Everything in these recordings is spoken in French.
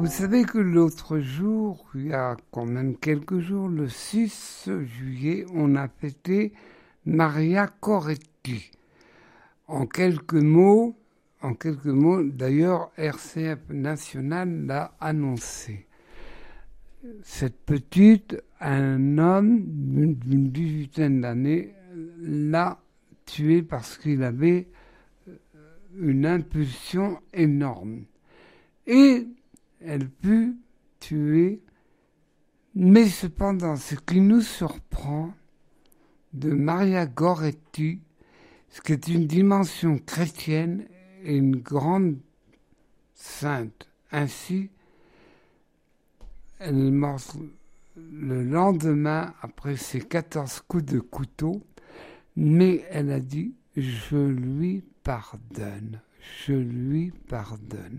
Vous savez que l'autre jour, il y a quand même quelques jours, le 6 juillet, on a fêté Maria Goretti. En quelques mots, d'ailleurs, RCF National l'a annoncé. Cette petite, un homme d'une 18aine d'années, l'a tué parce qu'il avait une impulsion énorme. Et elle put tuer, mais cependant, ce qui nous surprend de Maria Goretti, ce qui est une dimension chrétienne et une grande sainte. Ainsi, elle est morte le lendemain après ses 14 coups de couteau, mais elle a dit « Je lui pardonne, je lui pardonne ».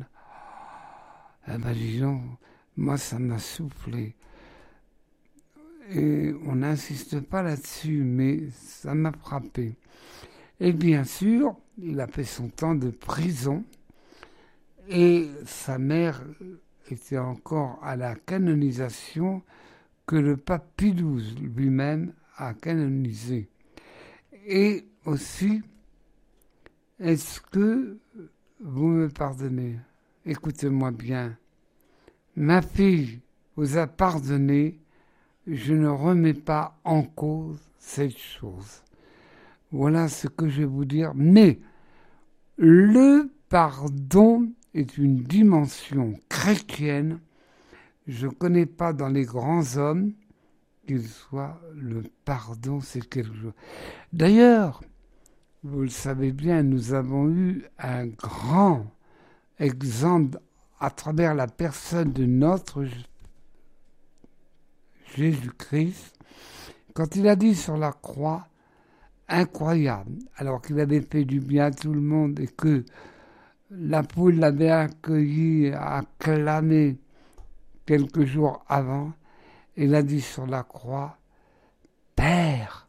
Eh ben disons, moi ça m'a soufflé. Et on n'insiste pas là-dessus, mais ça m'a frappé. Et bien sûr, il a fait son temps de prison et sa mère était encore à la canonisation que le pape Pie XII lui-même a canonisé. Et aussi, est-ce que vous me pardonnez ? Écoutez-moi bien. Ma fille vous a pardonné, je ne remets pas en cause cette chose. Voilà ce que je vais vous dire. Mais le pardon est une dimension chrétienne. Je ne connais pas dans les grands hommes qu'il soit le pardon, c'est quelque chose. D'ailleurs, vous le savez bien, nous avons eu un grand exemple à travers la personne de notre Jésus-Christ, quand il a dit sur la croix, incroyable, alors qu'il avait fait du bien à tout le monde et que la foule l'avait accueilli, acclamé quelques jours avant, il a dit sur la croix, Père,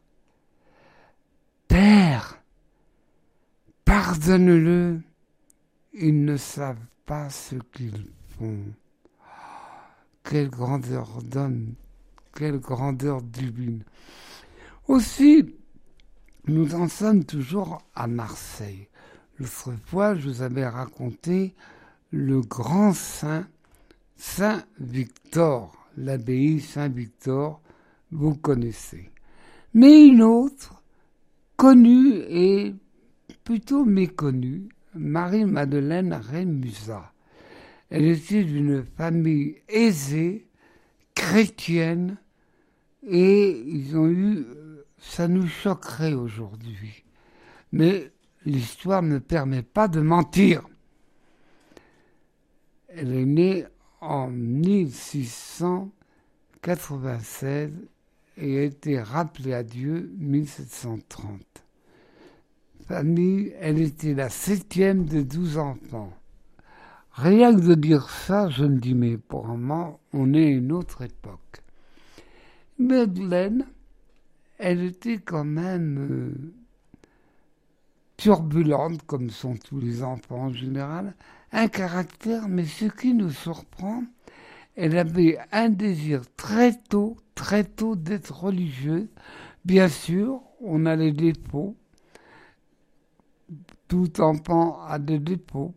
Père, pardonne-le, ils ne savent pas ce qu'ils font. Quelle grandeur d'homme, quelle grandeur divine. Aussi, nous en sommes toujours à Marseille. L'autre fois, je vous avais raconté le grand saint, Saint Victor, l'abbaye Saint-Victor, vous connaissez. Mais une autre, connue et plutôt méconnue, Marie-Madeleine Rémusat. Elle était d'une famille aisée, chrétienne, et ils ont eu, ça nous choquerait aujourd'hui. Mais l'histoire ne permet pas de mentir. Elle est née en 1696 et a été rappelée à Dieu 1730. Famille, elle était la 7e de 12 enfants. Rien que de dire ça, je me dis, mais pour un moment, on est à une autre époque. Madeleine, elle était quand même turbulente, comme sont tous les enfants en général, un caractère, mais ce qui nous surprend, elle avait un désir très tôt d'être religieuse. Bien sûr, on a les défauts, tout enfant a des défauts,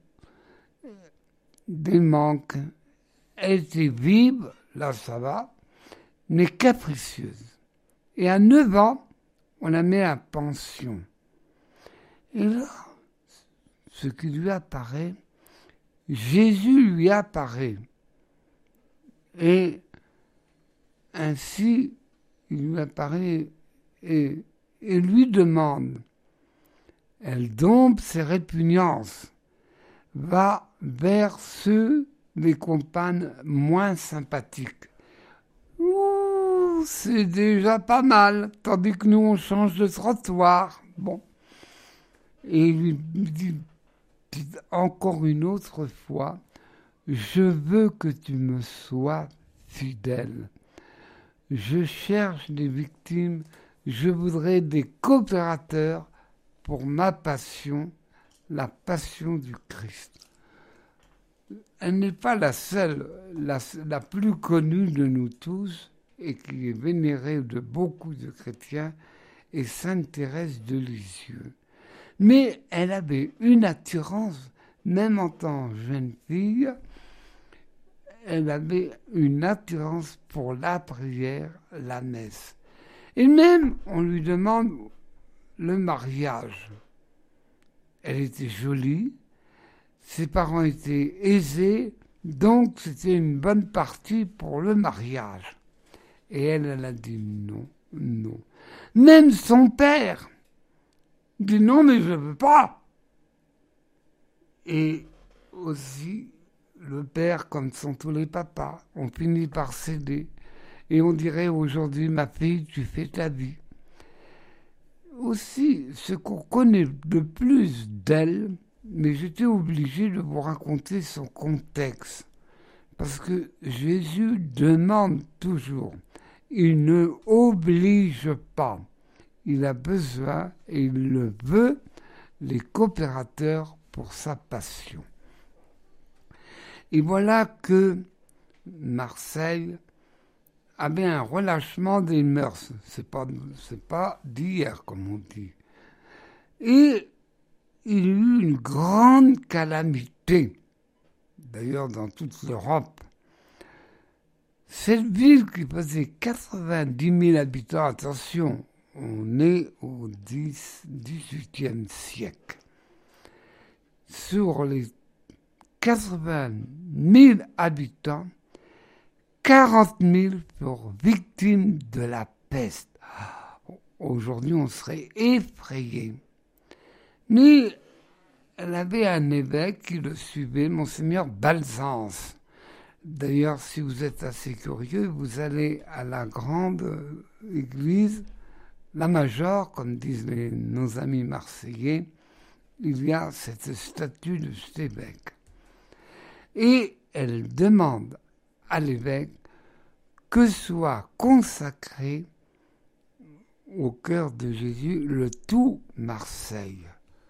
des manques. Elle était vive, là ça va, mais capricieuse. Et à 9 ans, on la met à pension. Et là, ce qui lui apparaît, Jésus lui apparaît. Et ainsi, il lui apparaît et lui demande. Elle dompte ses répugnances, va vers ceux des compagnes moins sympathiques. Ouh, c'est déjà pas mal, tandis que nous on change de trottoir. Bon. Et il lui dit encore une autre fois, je veux que tu me sois fidèle. Je cherche des victimes, je voudrais des coopérateurs pour ma passion, la passion du Christ. elle n'est pas la seule, la plus connue de nous tous et qui est vénérée de beaucoup de chrétiens, est Sainte Thérèse de Lisieux. Mais elle avait une attirance, même en tant que jeune fille, elle avait une attirance pour la prière, la messe. Et même, on lui demande le mariage. Elle était jolie, ses parents étaient aisés, donc c'était une bonne partie pour le mariage. Et elle a dit non, non. Même son père dit non, mais je ne veux pas. Et aussi, le père, comme sont tous les papas, on finit par céder. Et on dirait aujourd'hui, ma fille, tu fais ta vie. Aussi, ce qu'on connaît de plus d'elle, mais j'étais obligé de vous raconter son contexte. Parce que Jésus demande toujours. Il ne oblige pas. Il a besoin, et il le veut, les coopérateurs pour sa passion. Et voilà que Marseille avait un relâchement des mœurs. C'est pas d'hier, comme on dit. Et il y a eu une grande calamité, d'ailleurs dans toute l'Europe. Cette ville qui faisait 90 000 habitants, attention, on est au XVIIIe siècle. Sur les 80 000 habitants, 40 000 furent victimes de la peste. Aujourd'hui, on serait effrayé. Mais elle avait un évêque qui le suivait, Monseigneur Balzance. D'ailleurs, si vous êtes assez curieux, vous allez à la grande église, la Major, comme disent nos amis marseillais, il y a cette statue de cet évêque. Et elle demande à l'évêque que soit consacré au cœur de Jésus le tout Marseille.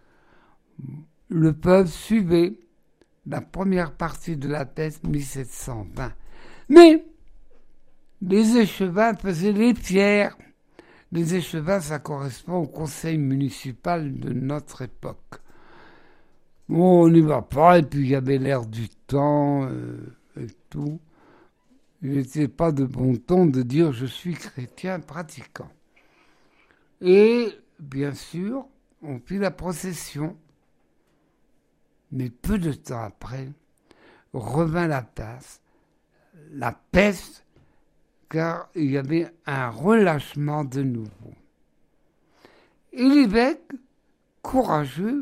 Le peuple suivait la première partie de la peste 1720. Mais les échevins faisaient les pierres. Les échevins, ça correspond au conseil municipal de notre époque. Bon, on n'y va pas, et puis il y avait l'air du temps et tout. Il n'était pas de bon ton de dire « je suis chrétien pratiquant ». Et, bien sûr, on fit la procession. Mais peu de temps après, revint la peste, car il y avait un relâchement de nouveau. Et l'évêque, courageux,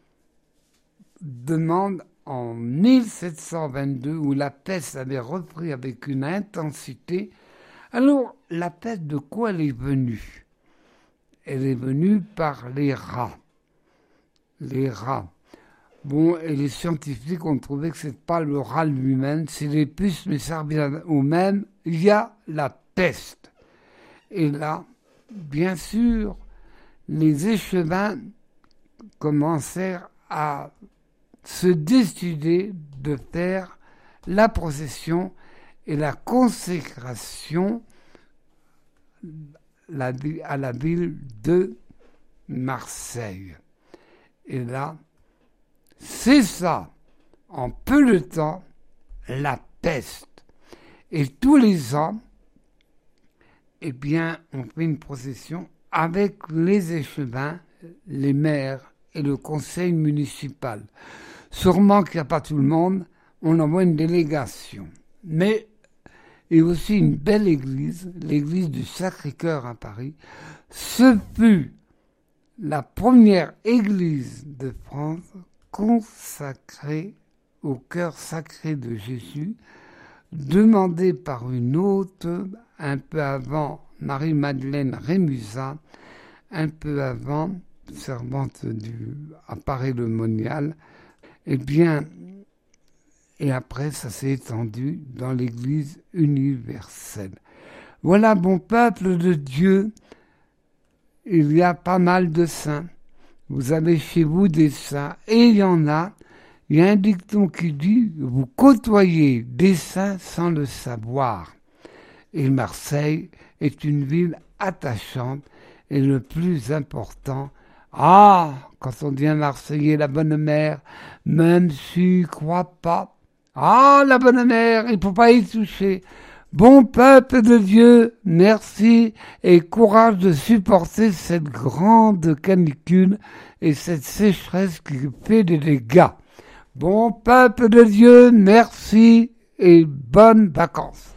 demande en 1722, où la peste avait repris avec une intensité. Alors, la peste, de quoi elle est venue? Elle est venue par les rats. Les rats. Bon, et les scientifiques ont trouvé que c'est pas le rat lui-même, c'est les puces, mais ça revient au même. Il y a la peste. Et là, bien sûr, les échevins commencèrent à se décider de faire la procession et la consécration à la ville de Marseille. Et là, c'est ça, en peu de temps, la peste. Et tous les ans, eh bien, on fait une procession avec les échevins, les maires et le conseil municipal. Sûrement qu'il n'y a pas tout le monde, on envoie une délégation. Mais il y a aussi une belle église, l'église du Sacré-Cœur à Paris. Ce fut la première église de France consacrée au cœur sacré de Jésus, demandée par une hôte un peu avant Marie-Madeleine Rémusat, un peu avant, servante à Paris-le-Monial, et après ça s'est étendu dans l'Église universelle. Voilà, bon peuple de Dieu, il y a pas mal de saints. Vous avez chez vous des saints, et il y en a Il y a un dicton qui dit « Vous côtoyez des saints sans le savoir ». Et Marseille est une ville attachante et le plus important. Ah, quand on dit à Marseillais la bonne mère, même si tu crois pas. Ah, la bonne mère, il ne faut pas y toucher. Bon peuple de Dieu, merci et courage de supporter cette grande canicule et cette sécheresse qui fait des dégâts. Bon peuple de Dieu, merci et bonnes vacances.